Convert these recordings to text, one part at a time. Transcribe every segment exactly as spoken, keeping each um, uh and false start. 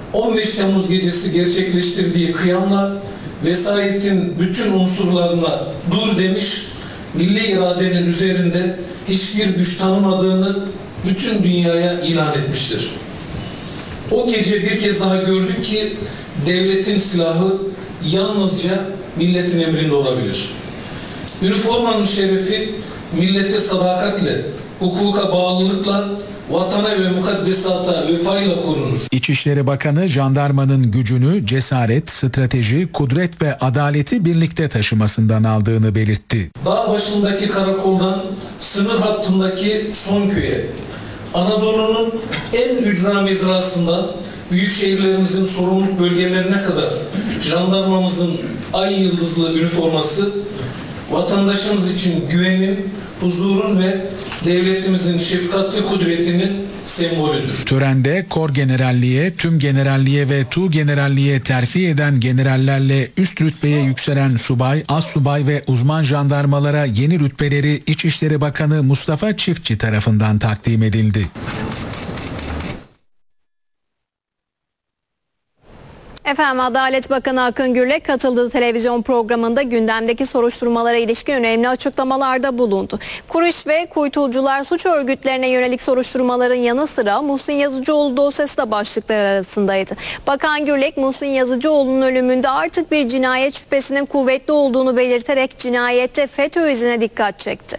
on beş Temmuz gecesi gerçekleştirdiği kıyamla vesayetin bütün unsurlarına dur demiş, milli iradenin üzerinde hiçbir güç tanımadığını bütün dünyaya ilan etmiştir. O gece bir kez daha gördük ki devletin silahı yalnızca milletin emrinde olabilir. Üniformanın şerefi millete sadakatle, hukuka bağlılıkla, vatana ve mukaddesata vefayla korunur. İçişleri Bakanı jandarmanın gücünü, cesaret, strateji, kudret ve adaleti birlikte taşımasından aldığını belirtti. Dağ başındaki karakoldan sınır hattındaki son köye, Anadolu'nun en ücra mezrasından büyük şehirlerimizin sorumluluk bölgelerine kadar jandarmamızın ay yıldızlı üniforması vatandaşımız için güvenin, huzurun ve devletimizin şefkatli kudretinin sembolüdür. Törende Kor Generalliğe, Tüm Generalliğe ve Tu Generalliğe terfi eden generallerle üst rütbeye yükselen subay, assubay ve uzman jandarmalara yeni rütbeleri İçişleri Bakanı Mustafa Çiftçi tarafından takdim edildi. Efendim, Adalet Bakanı Akın Gürlek katıldığı televizyon programında gündemdeki soruşturmalara ilişkin önemli açıklamalarda bulundu. Kuruş ve kuytulcular suç örgütlerine yönelik soruşturmaların yanı sıra Muhsin Yazıcıoğlu dosyası da başlıklar arasındaydı. Bakan Gürlek, Muhsin Yazıcıoğlu'nun ölümünde artık bir cinayet şüphesinin kuvvetli olduğunu belirterek cinayette FETÖ izine dikkat çekti.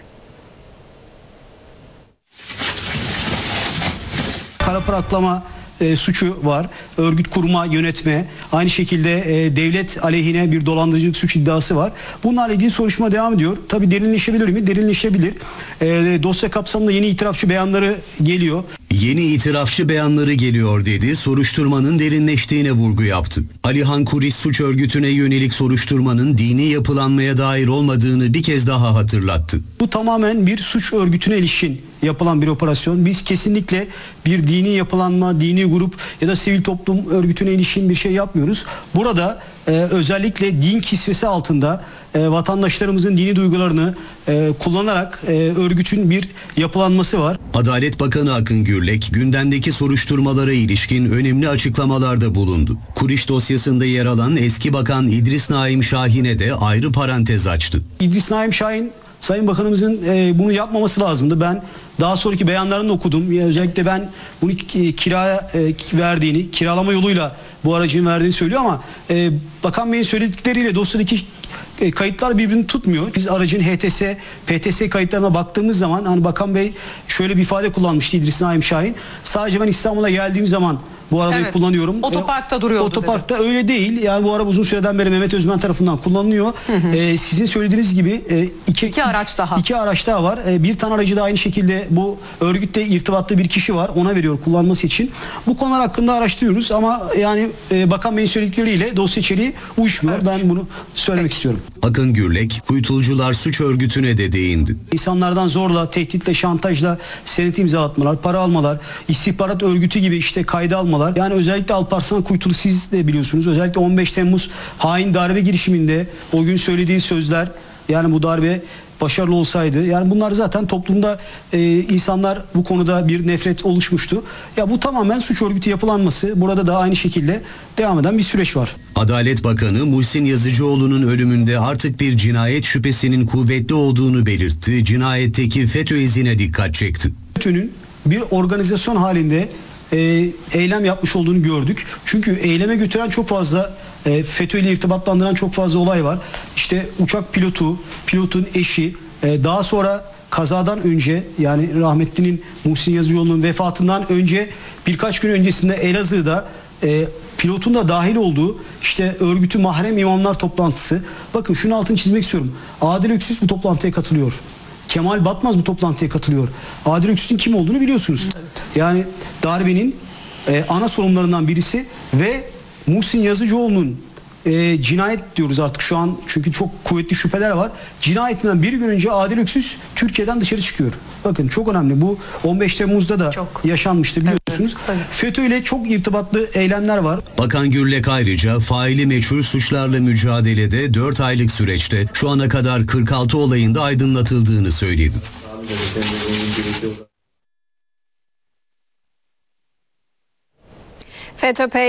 Kara para aklama e, suçu var. Örgüt kurma, yönetme, aynı şekilde e, devlet aleyhine bir dolandırıcılık suç iddiası var. Bunlarla ilgili soruşturma devam ediyor. Tabii derinleşebilir mi? Derinleşebilir. E, dosya kapsamında yeni itirafçı beyanları geliyor. Yeni itirafçı beyanları geliyor dedi, soruşturmanın derinleştiğine vurgu yaptı. Alihan Kuris suç örgütüne yönelik soruşturmanın dini yapılanmaya dair olmadığını bir kez daha hatırlattı. Bu tamamen bir suç örgütüne ilişkin yapılan bir operasyon. Biz kesinlikle bir dini yapılanma, dini grup ya da sivil toplum örgütüne ilişkin bir şey yapmıyoruz. Burada e, özellikle din kisvesi altında e, vatandaşlarımızın dini duygularını e, kullanarak e, örgütün bir yapılanması var. Adalet Bakanı Akın Gürlek gündemdeki soruşturmalara ilişkin önemli açıklamalarda bulundu. Kuriş dosyasında yer alan eski bakan İdris Naim Şahin'e de ayrı parantez açtı. İdris Naim Şahin, Sayın Bakanımızın e, bunu yapmaması lazımdı. Ben daha sonraki beyanlarını okudum. Ya, özellikle ben bunu kiraya e, verdiğini, kiralama yoluyla bu aracın verdiğini söylüyor ama e, Bakan Bey'in söyledikleriyle dosyadaki e, kayıtlar birbirini tutmuyor. Biz aracın H T S, P T S kayıtlarına baktığımız zaman hani Bakan Bey şöyle bir ifade kullanmıştı İdris Naim Şahin. Sadece ben İstanbul'a geldiğim zaman bu arabayı evet, kullanıyorum. Otoparkta duruyordu. Otoparkta dedi. öyle değil. Yani bu araba uzun süreden beri Mehmet Özmen tarafından kullanılıyor. Hı hı. Ee, sizin söylediğiniz gibi e, iki, iki araç daha. İki araç daha var. E, bir tane aracı da aynı şekilde bu örgütle irtibatlı bir kişi var. Ona veriyor kullanması için. Bu konular hakkında araştırıyoruz ama yani e, Bakan Bey'in söyledikleriyle dosya içeriği uyuşmuyor. Evet. Ben bunu söylemek Peki. istiyorum. Akın Gürlek, kuytulcular suç örgütüne de değindi. İnsanlardan zorla, tehditle, şantajla senet imzalatmalar, para almalar, istihbarat örgütü gibi işte kayda almalar. Yani özellikle Alparslan Kuytulu siz de biliyorsunuz. Özellikle on beş Temmuz hain darbe girişiminde o gün söylediği sözler, yani bu darbe başarılı olsaydı, yani bunlar zaten toplumda e, insanlar bu konuda bir nefret oluşmuştu. Ya bu tamamen suç örgütü yapılanması. Burada da aynı şekilde devam eden bir süreç var. Adalet Bakanı Muhsin Yazıcıoğlu'nun ölümünde artık bir cinayet şüphesinin kuvvetli olduğunu belirtti. Cinayetteki FETÖ izine dikkat çekti. FETÖ'nün bir organizasyon halinde e, eylem yapmış olduğunu gördük. Çünkü eyleme götüren çok fazla e, FETÖ ile irtibatlandıran çok fazla olay var. İşte uçak pilotu, pilotun eşi, e, daha sonra kazadan önce, yani rahmetlinin Muhsin Yazıcıoğlu'nun vefatından önce birkaç gün öncesinde Elazığ'da e, pilotun da dahil olduğu işte örgütü mahrem imamlar toplantısı. Bakın şunun altını çizmek istiyorum. Adil Öksüz bu toplantıya katılıyor. Kemal Batmaz bu toplantıya katılıyor. Adil Öksüz'ün kim olduğunu biliyorsunuz. Evet. Yani darbenin e, ana sorumlularından birisi ve Muhsin Yazıcıoğlu'nun e, cinayet diyoruz artık şu an çünkü çok kuvvetli şüpheler var. Cinayetinden bir gün önce Adil Öksüz Türkiye'den dışarı çıkıyor. Bakın çok önemli. Bu on beş Temmuz'da da çok yaşanmıştı biliyorsunuz. Evet, FETÖ ile çok irtibatlı eylemler var. Bakan Gürlek ayrıca faili meçhul suçlarla mücadelede dört aylık süreçte şu ana kadar kırk altı olayında aydınlatıldığını söyledi. FETÖ